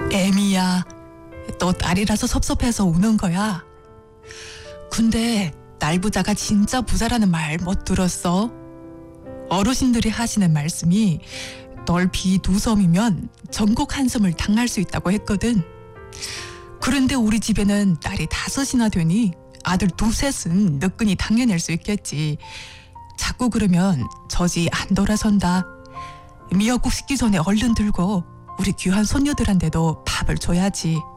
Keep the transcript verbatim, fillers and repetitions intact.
애미야, 너 딸이라서 섭섭해서 우는 거야. 근데 딸 부자가 진짜 부자라는 말 못 들었어? 어르신들이 하시는 말씀이 널 비두섬이면 전국 한섬을 당할 수 있다고 했거든. 그런데 우리 집에는 딸이 다섯이나 되니 아들 두셋은 느끈히 당겨낼 수 있겠지. 자꾸 그러면 저지 안 돌아선다. 미역국 식기 전에 얼른 들고 우리 귀한 손녀들한테도 밥을 줘야지.